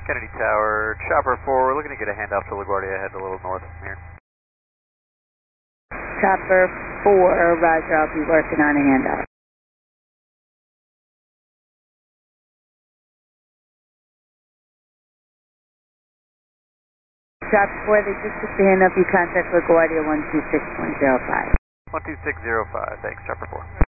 Kennedy Tower, Chopper 4, we're looking to get a handoff to LaGuardia, head a little north from here. Chopper 4, Roger, I'll be working on a handoff. Chopper 4, they just took the handoff, you contact LaGuardia 126.05. 126.05, thanks, Chopper 4.